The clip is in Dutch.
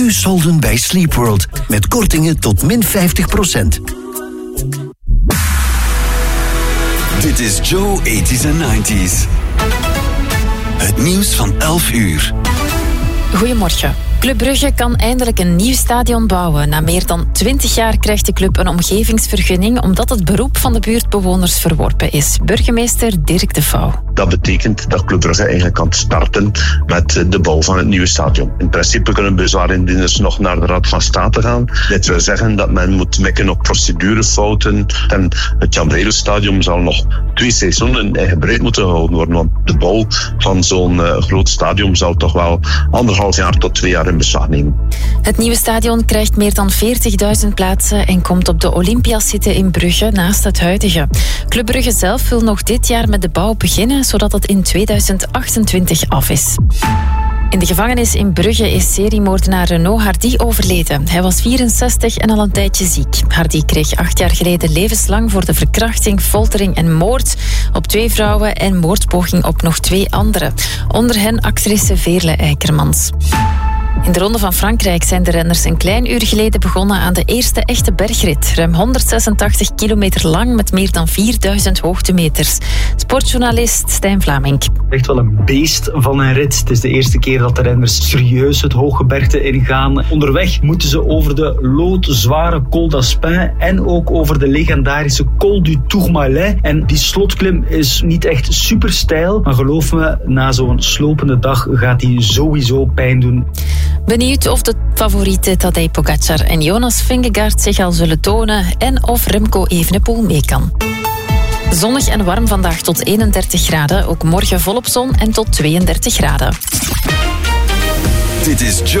Nu solden bij Sleepworld. Met kortingen tot min 50%. Dit is Joe 80s en 90s. Het nieuws van 11 uur. Goedemorgen. Club Brugge kan eindelijk een nieuw stadion bouwen. Na meer dan 20 jaar krijgt de club een omgevingsvergunning omdat het beroep van de buurtbewoners verworpen is. Burgemeester Dirk de Vouw. Dat betekent dat Club Brugge eigenlijk kan starten met de bouw van het nieuwe stadion. In principe kunnen bezwaarindiener nog naar de Raad van State gaan. Dit wil zeggen dat men moet mikken op procedurefouten. En het Jan Bredel-stadion zal nog 2 seizoenen in breed moeten gehouden worden. Want de bouw van zo'n groot stadion zal toch wel 1,5 jaar tot 2 jaar in beslag nemen. Het nieuwe stadion krijgt meer dan 40.000 plaatsen en komt op de Olympias zitten in Brugge naast het huidige. Club Brugge zelf wil nog dit jaar met de bouw beginnen, zodat het in 2028 af is. In de gevangenis in Brugge is seriemoordenaar Renaud Hardy overleden. Hij was 64 en al een tijdje ziek. Hardy kreeg 8 jaar geleden levenslang voor de verkrachting, foltering en moord op 2 vrouwen en moordpoging op nog 2 anderen. Onder hen actrice Veerle Eikermans. In de Ronde van Frankrijk zijn de renners een klein uur geleden begonnen aan de eerste echte bergrit. Ruim 186 kilometer lang met meer dan 4000 hoogtemeters. Sportjournalist Stijn Vlamink. Echt wel een beest van een rit. Het is de eerste keer dat de renners serieus het hooggebergte ingaan. Onderweg moeten ze over de loodzware Col d'Aspin en ook over de legendarische Col du Tourmalet. En die slotklim is niet echt super steil, maar geloof me, na zo'n slopende dag gaat die sowieso pijn doen. Benieuwd of de favorieten Tadej Pogacar en Jonas Vingegaard zich al zullen tonen en of Remco Evenepoel mee kan. Zonnig en warm vandaag tot 31 graden. Ook morgen volop zon en tot 32 graden. Dit is Joe.